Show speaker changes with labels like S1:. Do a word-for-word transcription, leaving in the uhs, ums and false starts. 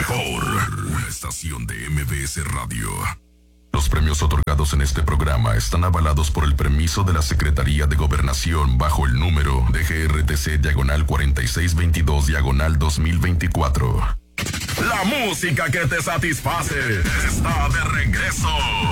S1: mejor. Una estación de M B S Radio. Los premios otorgados en este programa están avalados por el permiso de la Secretaría de Gobernación bajo el número de G R T C diagonal cuarenta y seis veintidós diagonal dos mil veinticuatro. La música que te satisface está de regreso.